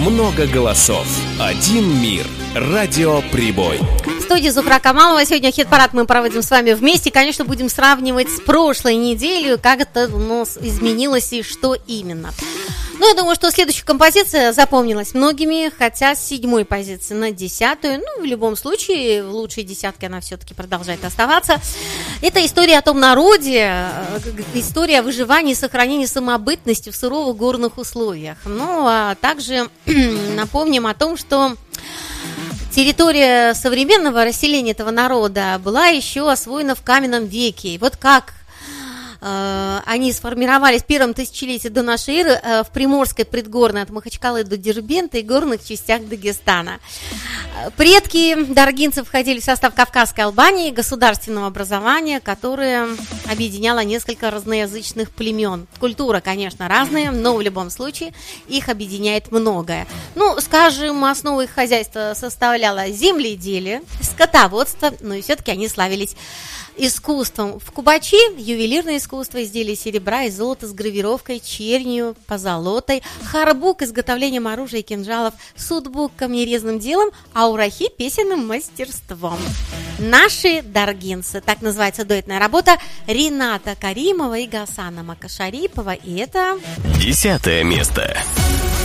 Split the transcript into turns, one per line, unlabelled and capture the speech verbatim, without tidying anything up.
много голосов, один мир. Радио Прибой.
В студии Зуфра Камалова. Сегодня хит-парад мы проводим с вами вместе. Конечно, будем сравнивать с прошлой неделей, как это у нас изменилось и что именно. Ну, я думаю, что следующая композиция запомнилась многими, хотя с седьмой позиции на десятую. Ну, в любом случае, в лучшей десятке она все-таки продолжает оставаться. Это история о том народе, история о выживании и сохранении самобытности в суровых горных условиях. Ну, а также напомним о том, что территория современного расселения этого народа была еще освоена в каменном веке. И вот как э, они сформировались в первом тысячелетии до нашей эры э, в Приморской предгорной от Махачкалы до Дербента и горных частях Дагестана. Предки даргинцев входили в состав Кавказской Албании, государственного образования, которое объединяло несколько разноязычных племен. Культура, конечно, разная, но в любом случае их объединяет многое. Ну, скажем, основу их хозяйства составляло земледелие, скотоводство, но и все-таки они славились искусством. В Кубачи ювелирное искусство, изделия серебра и золота с гравировкой, чернью, позолотой, харбук изготовлением оружия и кинжалов, судбук камнерезным делом, а урахи песенным мастерством. Наши даргинцы, так называется дуэтная работа Рината Каримова и Гасана Макашарипова, и это
десятое место.